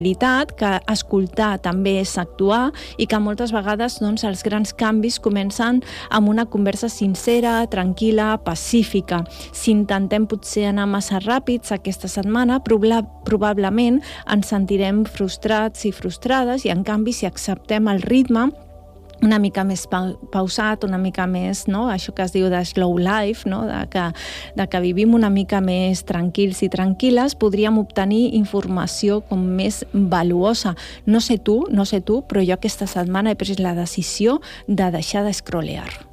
que escoltar també és actuar i que moltes vegades doncs, els grans canvis comencen amb una conversa sincera, tranquil·la, pacífica. Si intentem potser anar massa ràpids aquesta setmana, probablement ens sentirem frustrats i frustrades, i en canvi si acceptem el ritme una mica més pausat, una mica més, no? Això que es diu de slow life, no? de que vivim una mica més tranquils i tranquil·les, podríem obtenir informació com més valuosa. No sé tu, però jo aquesta setmana he pres la decisió de deixar de scrollear.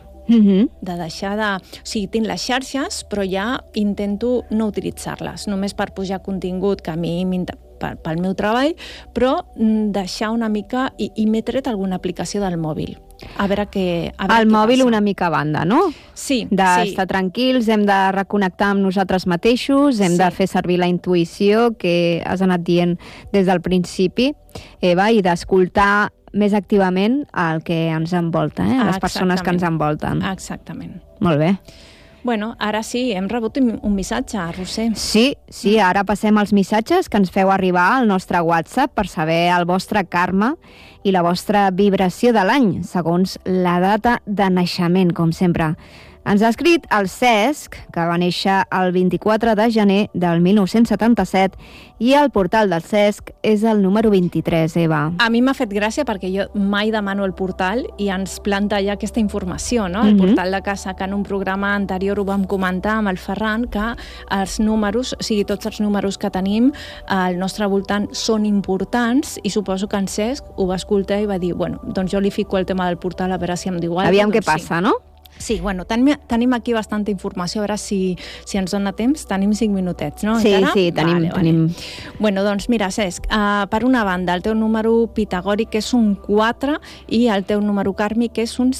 De deixar de... O sigui, tinc les xarxes, però ja intento no utilitzar-les, només per pujar contingut que a mi pel meu treball, però deixar una mica... I m'he tret alguna aplicació del mòbil. A veure què passa. El mòbil una mica a banda, no? Sí. D'estar tranquils, hem de reconnectar amb nosaltres mateixos, hem de fer servir la intuïció que has anat dient des del principi, Eva, i d'escoltar més activament el que ens envolta, les persones que ens envolten. Exactament. Molt bé. Bueno, ara sí, hem rebut un missatge, Roser. Sí, ara passem als missatges que ens feu arribar al nostre WhatsApp per saber el vostre karma i la vostra vibració de l'any, segons la data de naixement, com sempre. Ens ha escrit el Cesc, que va néixer el 24 de gener del 1977, i el portal del Cesc és el número 23, Eva. A mi m'ha fet gràcia perquè jo mai demano el portal i ens planta ja aquesta informació, no? El portal de casa, que en un programa anterior ho vam comentar amb el Ferran, que els números, o sigui, tots els números que tenim al nostre voltant són importants, i suposo que en Cesc ho va escoltar i va dir, bueno, doncs jo li fico el tema del portal a veure si em diu alguna cosa. Aviam què passa, no? Sí, bueno, tenim aquí bastanta informació, a veure si ens dona temps. Tenim 5 minutets, no? Sí, encara? Sí, tenim. Bueno, doncs mira, Cesc, per una banda, el teu número pitagòric és un 4 i el teu número kàrmic és un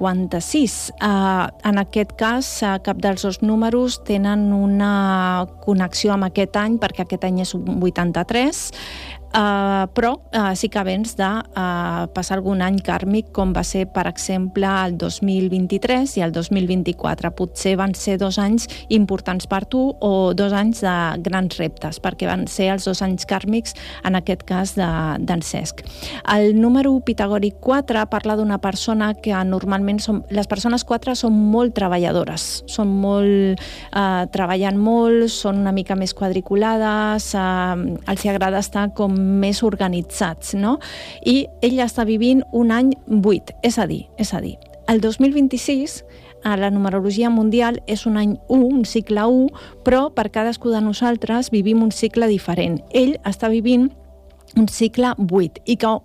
56. En aquest cas, cap dels dos números tenen una connexió amb aquest any, perquè aquest any és un 83, però sí que vens de passar algun any kàrmic, com va ser, per exemple, el 2023 i el 2024. Potser van ser 2 anys importants per tu o 2 anys de grans reptes, perquè van ser els 2 anys kàrmics, en aquest cas d'en Cesc. El número pitagòric 4 parla d'una persona que normalment les persones 4 són molt treballadores, són molt... treballen molt, són una mica més quadriculades, els agrada estar com més organitzats, no? I ell està vivint un any 8, és a dir, el 2026 a la numerologia mundial és un any 1, un cicle 1, però per cadascú de nosaltres vivim un cicle diferent. Ell està vivint un cicle 8, i que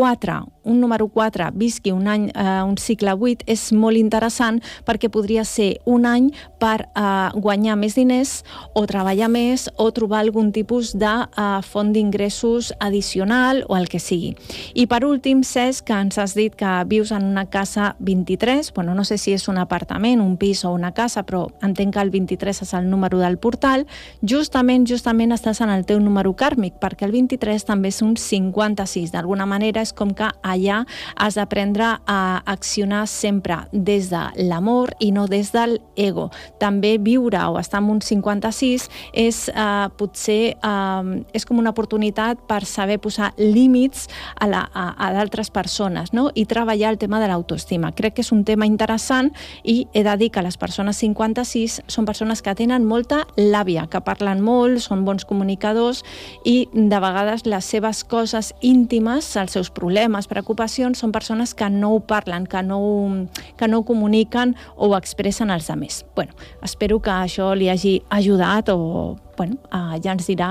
un número 4 visqui un any, un cicle 8, és molt interessant, perquè podria ser un any per guanyar més diners o treballar més o trobar algun tipus de font d'ingressos addicional o el que sigui. I per últim, Cesc, que ens has dit que vius en una casa 23, bueno, no sé si és un apartament, un pis o una casa, però entenc que el 23 és el número del portal. Justament estàs en el teu número kàrmic, perquè el 23 també és un 56. D'alguna manera és com que allà has d'aprendre a accionar sempre des de l'amor i no des de l'ego. També viure o estar en un 56 és potser és com una oportunitat per saber posar límits a d'altres persones, no? I treballar el tema de l'autoestima. Crec que és un tema interessant, i he de dir que les persones 56 són persones que tenen molta làbia, que parlen molt, són bons comunicadors, i de vegades les seves coses íntimes, els seus problemes, preocupacions, són persones que no ho parlen, que no ho comuniquen o ho expressen als altres. Bueno, espero que això li hagi ajudat, o ja ens dirà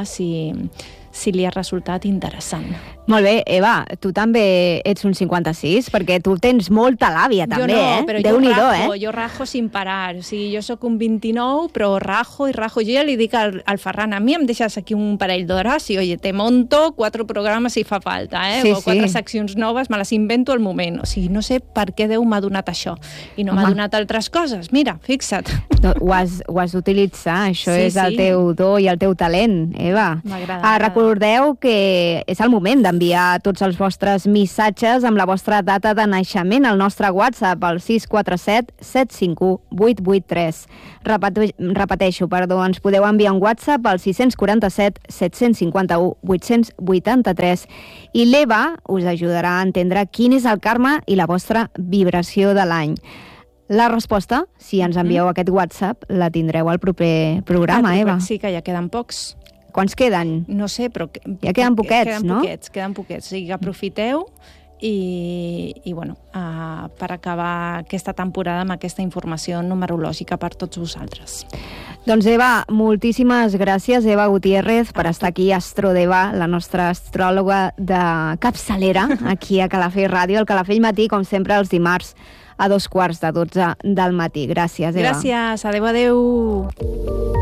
si li ha resultat interessant. Molt bé, Eva, tu també ets un 56, perquè tu tens molta làbia, també, però jo rajo sin parar. O sigui, jo sóc un 29, però rajo i rajo. Jo ja li dic al Ferran, a mi em deixes aquí un parell d'hores i, oye, te monto 4 programes si fa falta, o 4 seccions noves, me les invento al moment. O sigui, no sé per què Déu m'ha donat això i no m'ha donat altres coses. Mira, fixa't. Ho has d'utilitzar, això és el teu do i el teu talent, Eva. M'agrada. recordeu que és el moment d'enviar tots els vostres missatges amb la vostra data de naixement al nostre WhatsApp, al 647 751 883. Repeteixo, ens podeu enviar un WhatsApp al 647 751 883 i l'Eva us ajudarà a entendre quin és el karma i la vostra vibració de l'any. La resposta, si ens envieu aquest WhatsApp, la tindreu al proper programa, Eva. Sí, que ja queden pocs. Quants queden? No sé, però... Ja queden poquets, no? Queden poquets. O sigui, aprofiteu i bueno, per acabar aquesta temporada amb aquesta informació numerològica per tots vosaltres. Doncs Eva, moltíssimes gràcies, Eva Gutiérrez, per estar aquí a Astrodeva, la nostra astròloga de capçalera, aquí a Calafell Ràdio, al Calafell Matí, com sempre, els dimarts a 2:15 del matí. Gràcies, Eva. Gràcies, adeu.